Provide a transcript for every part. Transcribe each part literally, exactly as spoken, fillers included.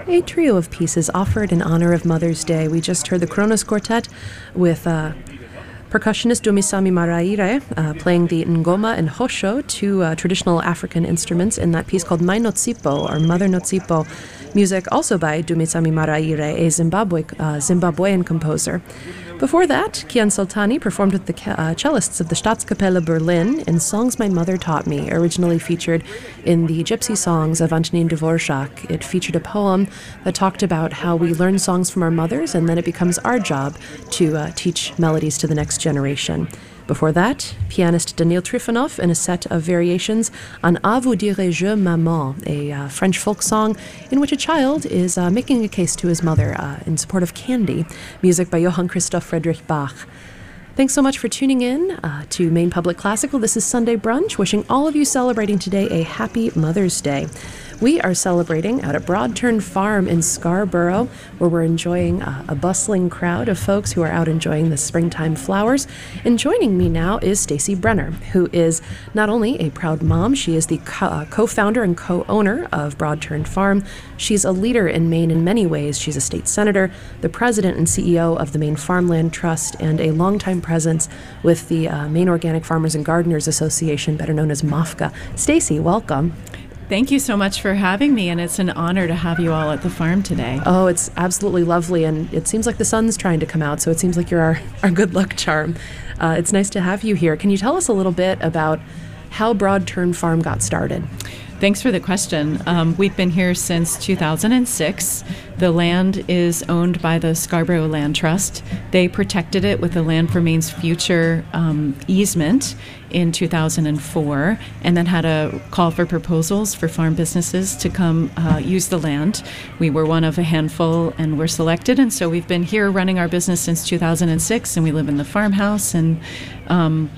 a trio of pieces offered in honor of Mother's Day. We just heard the Kronos Quartet with uh, percussionist Dumisami Maraire uh, playing the ngoma and hosho, two uh, traditional African instruments in that piece called Mai Notsipo, or Mother Notsipo, music also by Dumisami Maraire, a Zimbabwe, uh, Zimbabwean composer. Before that, Kian Soltani performed with the uh, cellists of the Staatskapelle Berlin in Songs My Mother Taught Me, originally featured in the Gypsy Songs of Antonin Dvorak. It featured a poem that talked about how we learn songs from our mothers and then it becomes our job to uh, teach melodies to the next generation. Before that, pianist Daniil Trifonov in a set of variations on A vous dirai-je maman, a uh, French folk song in which a child is uh, making a case to his mother uh, in support of candy, music by Johann Christoph Friedrich Bach. Thanks so much for tuning in uh, to Maine Public Classical. This is Sunday Brunch, wishing all of you celebrating today a happy Mother's Day. We are celebrating out at Broad Turn Farm in Scarborough, where we're enjoying uh, a bustling crowd of folks who are out enjoying the springtime flowers. And joining me now is Stacy Brenner, who is not only a proud mom, she is the co- uh, co-founder and co-owner of Broad Turn Farm. She's a leader in Maine in many ways. She's a state senator, the president and C E O of the Maine Farmland Trust, and a longtime presence with the uh, Maine Organic Farmers and Gardeners Association, better known as MOFGA. Stacy, welcome. Thank you so much for having me, and it's an honor to have you all at the farm today. Oh, it's absolutely lovely, and it seems like the sun's trying to come out, so it seems like you're our, our good luck charm. Uh, it's nice to have you here. Can you tell us a little bit about how Broad Turn Farm got started? Thanks for the question. Um, we've been here since two thousand six. The land is owned by the Scarborough Land Trust. They protected it with the Land for Maine's Future um, easement in two thousand four, and then had a call for proposals for farm businesses to come uh, use the land. We were one of a handful and were selected, and so we've been here running our business since two thousand six, and we live in the farmhouse, and um,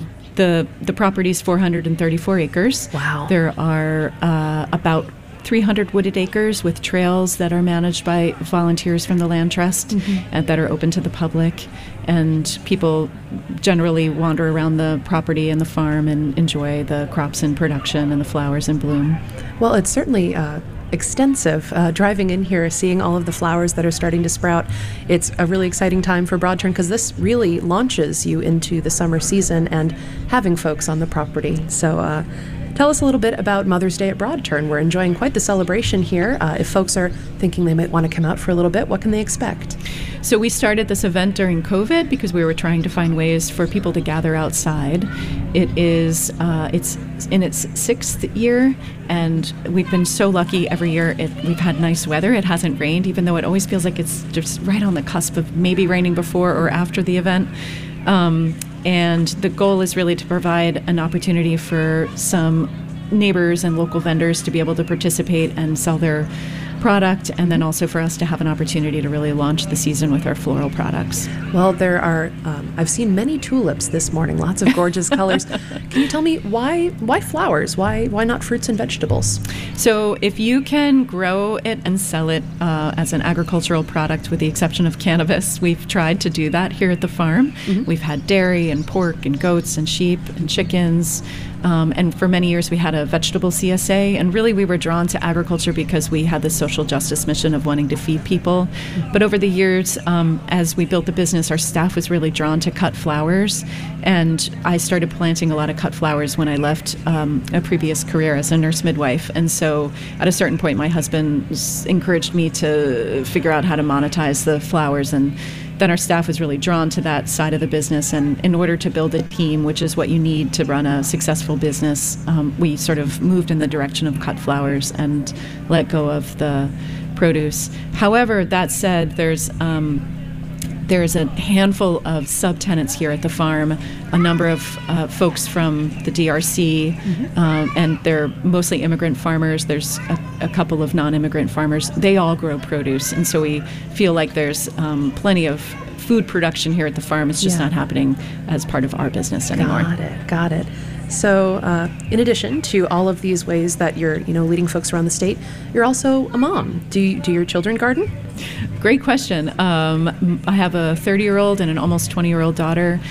The the property is four hundred thirty-four acres. Wow. There are uh, about three hundred wooded acres with trails that are managed by volunteers from the Land Trust, mm-hmm. and that are open to the public. And people generally wander around the property and the farm and enjoy the crops in production and the flowers in bloom. Well, it's certainly uh, extensive. Uh, driving in here, seeing all of the flowers that are starting to sprout, it's a really exciting time for Broad Turn because this really launches you into the summer season and having folks on the property. So uh, tell us a little bit about Mother's Day at Broad Turn. We're enjoying quite the celebration here. Uh, if folks are thinking they might want to come out for a little bit, what can they expect? So we started this event during COVID because we were trying to find ways for people to gather outside. It is, uh, it's in its sixth year, and we've been so lucky every year. It, we've had nice weather. It hasn't rained, even though it always feels like it's just right on the cusp of maybe raining before or after the event. Um, and the goal is really to provide an opportunity for some neighbors and local vendors to be able to participate and sell their product, and then also for us to have an opportunity to really launch the season with our floral products. Well, there are, um, I've seen many tulips this morning, lots of gorgeous colors. Can you tell me why why flowers? Why why not fruits and vegetables? So if you can grow it and sell it uh, as an agricultural product, with the exception of cannabis, we've tried to do that here at the farm. Mm-hmm. We've had dairy and pork and goats and sheep and chickens. Um, and for many years, we had a vegetable C S A, and really we were drawn to agriculture because we had the social justice mission of wanting to feed people. Mm-hmm. But over the years, um, as we built the business, our staff was really drawn to cut flowers, and I started planting a lot of cut flowers when I left um, a previous career as a nurse midwife. And so at a certain point, my husband encouraged me to figure out how to monetize the flowers, and then our staff was really drawn to that side of the business. And in order to build a team, which is what you need to run a successful business, um, we sort of moved in the direction of cut flowers and let go of the produce. However, that said, there's um, there's a handful of subtenants here at the farm, a number of uh, folks from the D R C, mm-hmm. um, and they're mostly immigrant farmers. There's a, a couple of non-immigrant farmers. They all grow produce, and so we feel like there's um, plenty of food production here at the farm. It's just yeah. not happening as part of our business anymore. Got it, got it. So uh, in addition to all of these ways that you're, you know, leading folks around the state, you're also a mom. Do you, do your children garden? Great question. Um, I have a thirty-year-old and an almost twenty-year-old daughter.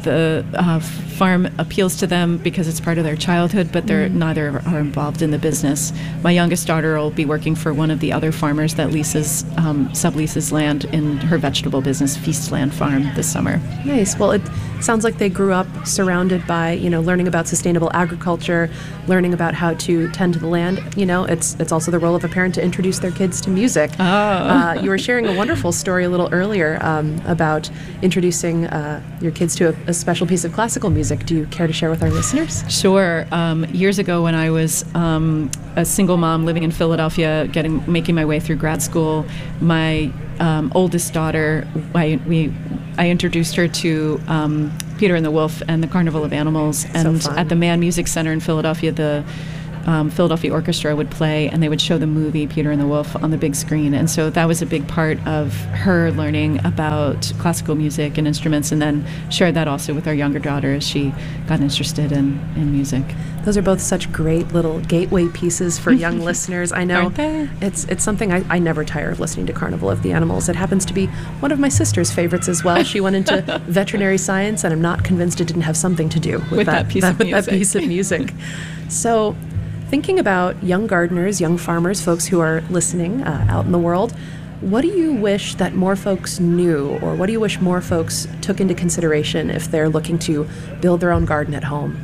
the uh, farm appeals to them because it's part of their childhood, but they're mm. neither are involved in the business. My youngest daughter will be working for one of the other farmers that leases, um, subleases land in her vegetable business, Feastland Farm, this summer. Nice. Well, it sounds like they grew up surrounded by, you know, learning about sustainable agriculture, learning about how to tend to the land. You know, it's it's also the role of a parent to introduce their kids to music. Oh. Uh, you were sharing a wonderful story a little earlier um, about introducing uh, your kids to a, a special piece of classical music. Do you care to share with our listeners? Sure. Um, years ago, when I was um, a single mom living in Philadelphia, getting making my way through grad school, my um, oldest daughter, I, we, I introduced her to um, Peter and the Wolf and the Carnival of Animals, and so at the Mann Music Center in Philadelphia, the Um, Philadelphia Orchestra would play, and they would show the movie Peter and the Wolf on the big screen. And so that was a big part of her learning about classical music and instruments, and then shared that also with our younger daughter as she got interested in, in music. Those are both such great little gateway pieces for young listeners. I know Aren't they? it's it's something I, I never tire of listening to Carnival of the Animals. It happens to be one of my sister's favorites as well. She went into veterinary science, and I'm not convinced it didn't have something to do with, with that, that, piece that, of with music. that piece of music. So, thinking about young gardeners, young farmers, folks who are listening uh, out in the world, what do you wish that more folks knew, or what do you wish more folks took into consideration if they're looking to build their own garden at home?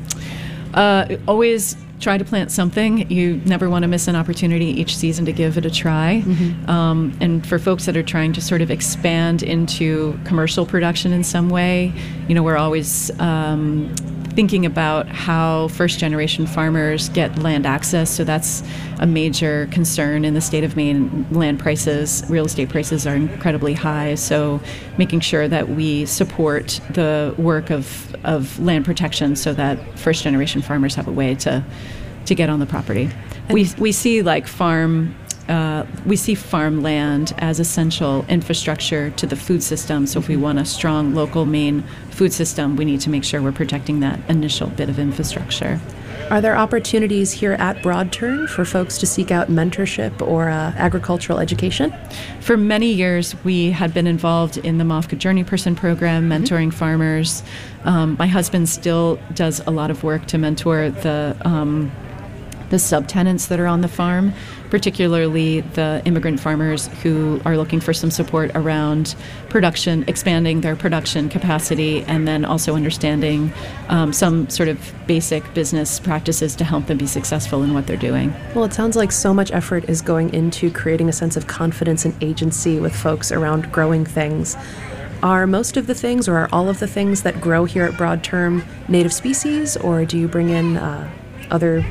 Uh, always try to plant something. You never want to miss an opportunity each season to give it a try. Mm-hmm. Um, and for folks that are trying to sort of expand into commercial production in some way, you know, we're always um, thinking about how first-generation farmers get land access. So that's a major concern in the state of Maine. Land prices, real estate prices are incredibly high. So making sure that we support the work of, of land protection so that first-generation farmers have a way to to get on the property. And we we see like farm Uh, we see farmland as essential infrastructure to the food system. So if we want a strong local Maine food system, we need to make sure we're protecting that initial bit of infrastructure. Are there opportunities here at Broad Turn for folks to seek out mentorship or uh, agricultural education? For many years, we had been involved in the Moffitt Journey Person program, mentoring mm-hmm. farmers. Um, my husband still does a lot of work to mentor the um, the subtenants that are on the farm, particularly the immigrant farmers who are looking for some support around production, expanding their production capacity, and then also understanding um, some sort of basic business practices to help them be successful in what they're doing. Well, it sounds like so much effort is going into creating a sense of confidence and agency with folks around growing things. Are most of the things, or are all of the things that grow here at Broad Turn native species, or do you bring in uh, other...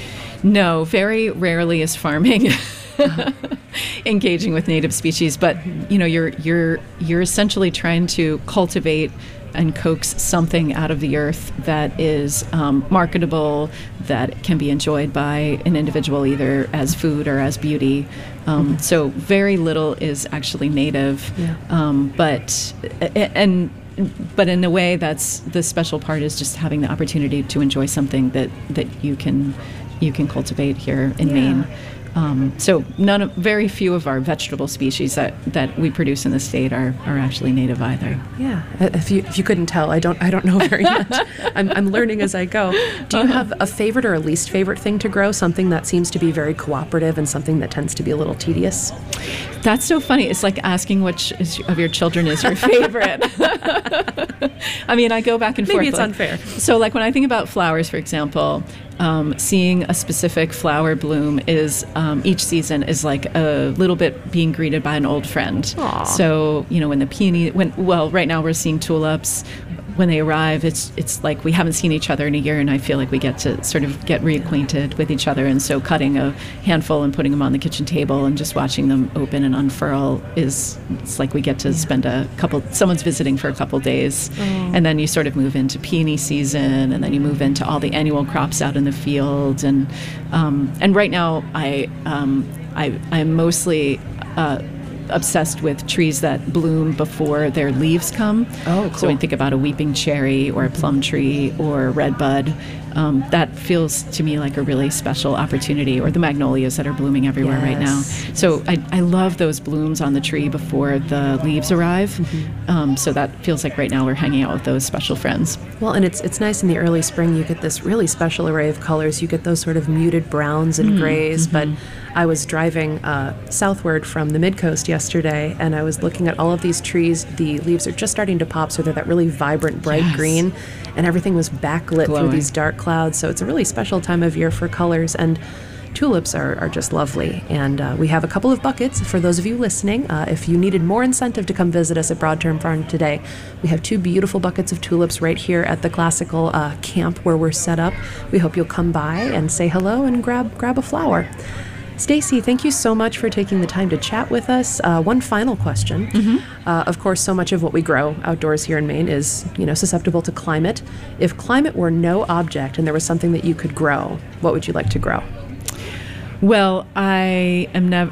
No, very rarely is farming engaging with native species, but you know, you're you're you're essentially trying to cultivate and coax something out of the earth that is um, marketable, that can be enjoyed by an individual either as food or as beauty. Um, mm-hmm. So very little is actually native, yeah. um, but and. But in a way, that's the special part, is just having the opportunity to enjoy something that, that you can you can cultivate here in yeah. Maine. Um, so none of, very few of our vegetable species that, that we produce in the state are, are actually native either. Yeah, if you if you couldn't tell, I don't I don't know very much. I'm I'm learning as I go. Do you have a favorite or a least favorite thing to grow? Something that seems to be very cooperative and something that tends to be a little tedious? That's so funny. It's like asking which is, of your children is your favorite. I mean, I go back and Maybe forth. Maybe it's like, unfair. So like when I think about flowers, for example, um, seeing a specific flower bloom is um, each season is like a little bit being greeted by an old friend. Aww. So, you know, when the peony, when well, right now we're seeing tulips. When they arrive, it's it's like we haven't seen each other in a year, and I feel like we get to sort of get reacquainted with each other. And so cutting a handful and putting them on the kitchen table and just watching them open and unfurl is, it's like we get to yeah. spend a couple, someone's visiting for a couple days. Oh. And then you sort of move into peony season, and then you move into all the annual crops out in the field. And um, and right now, I, um, I, I'm mostly... Uh, obsessed with trees that bloom before their leaves come. Oh, cool. So when you think about a weeping cherry or a plum tree or a red bud, um, that feels to me like a really special opportunity, or the magnolias that are blooming everywhere yes. right now. So I, I love those blooms on the tree before the leaves arrive. Mm-hmm. Um, so that feels like right now we're hanging out with those special friends. Well, and it's it's nice in the early spring. You get this really special array of colors. You get those sort of muted browns and mm-hmm. grays, but I was driving uh, southward from the mid-coast yesterday, and I was looking at all of these trees. The leaves are just starting to pop, so they're that really vibrant, bright yes. green, and everything was backlit Glowing. through these dark clouds. So it's a really special time of year for colors, and tulips are, are just lovely. And uh, we have a couple of buckets for those of you listening. Uh, if you needed more incentive to come visit us at Broad Term Farm today, we have two beautiful buckets of tulips right here at the Classical uh, camp where we're set up. We hope you'll come by and say hello and grab grab a flower. Stacy, thank you so much for taking the time to chat with us. Uh, one final question. Mm-hmm. Uh, of course, so much of what we grow outdoors here in Maine is, you know, susceptible to climate. If climate were no object and there was something that you could grow, what would you like to grow? Well, I am nev-